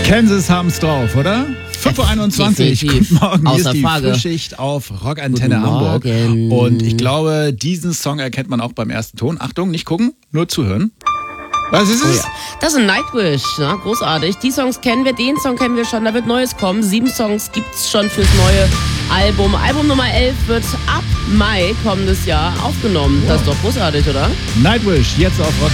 Kansas haben's drauf, oder? 5:21 Uhr. Guten Morgen, hier Außer ist die Frage. Frühschicht auf Rockantenne Guten Hamburg. Morgen. Und ich glaube, diesen Song erkennt man auch beim ersten Ton. Achtung, nicht gucken, nur zuhören. Was ist es? Oh ja. Das ist Nightwish, ne? Großartig. Die Songs kennen wir, den Song kennen wir schon, da wird Neues kommen. 7 Songs gibt's schon fürs neue Album. Album Nummer 11 wird ab Mai kommendes Jahr aufgenommen. Das ist doch großartig, oder? Nightwish, jetzt auf Rock.